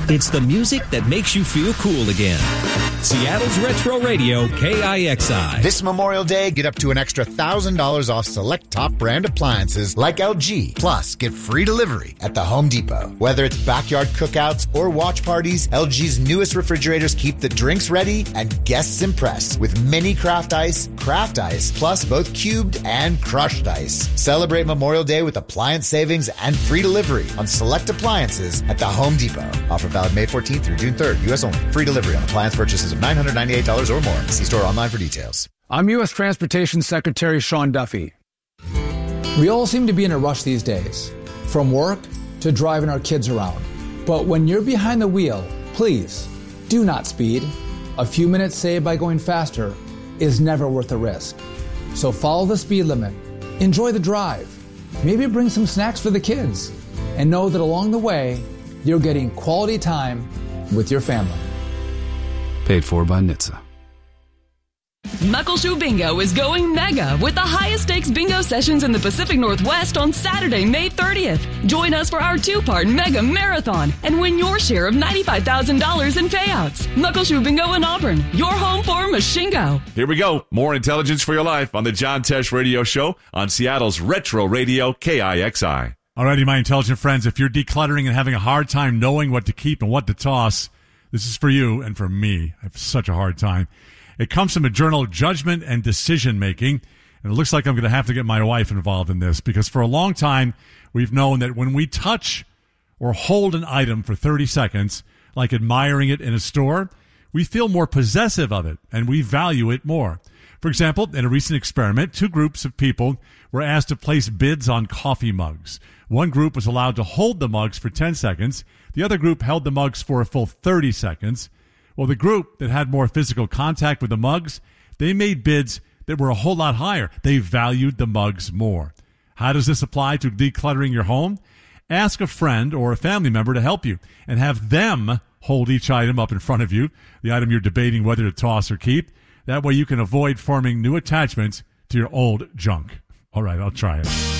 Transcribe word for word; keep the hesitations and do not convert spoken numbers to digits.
It's the music that makes you feel cool again. Seattle's Retro Radio, K I X I. This Memorial Day, get up to an extra one thousand dollars off select top brand appliances like L G. Plus, get free delivery at the Home Depot. Whether it's backyard cookouts or watch parties, L G's newest refrigerators keep the drinks ready and guests impressed with mini craft ice, craft ice, plus both cubed and crushed ice. Celebrate Memorial Day with appliance savings and free delivery on select appliances at the Home Depot. Offer valid May fourteenth through June third. U S only. Free delivery on appliance purchases of nine hundred ninety-eight dollars or more. See store online for details. I'm U S Transportation Secretary Sean Duffy. We all seem to be in a rush these days, from work to driving our kids around. But when you're behind the wheel, please do not speed. A few minutes saved by going faster is never worth the risk. So follow the speed limit, enjoy the drive, maybe bring some snacks for the kids, and know that along the way, you're getting quality time with your family. Paid for by N H T S A. Muckleshoe Bingo is going mega with the highest stakes bingo sessions in the Pacific Northwest on Saturday, May thirtieth. Join us for our two-part mega marathon and win your share of ninety-five thousand dollars in payouts. Muckleshoe Bingo in Auburn, your home for Machingo. Here we go. More intelligence for your life on the John Tesh Radio Show on Seattle's Retro Radio, K I X I. Alrighty, my intelligent friends, if you're decluttering and having a hard time knowing what to keep and what to toss, this is for you and for me. I have such a hard time. It comes from a journal, Judgment and Decision Making, and it looks like I'm going to have to get my wife involved in this because for a long time we've known that when we touch or hold an item for thirty seconds, like admiring it in a store, we feel more possessive of it and we value it more. For example, in a recent experiment, two groups of people were asked to place bids on coffee mugs. One group was allowed to hold the mugs for ten seconds. The other group held the mugs for a full thirty seconds. Well, the group that had more physical contact with the mugs, they made bids that were a whole lot higher. They valued the mugs more. How does this apply to decluttering your home? Ask a friend or a family member to help you and have them hold each item up in front of you, the item you're debating whether to toss or keep. That way you can avoid forming new attachments to your old junk. All right, I'll try it.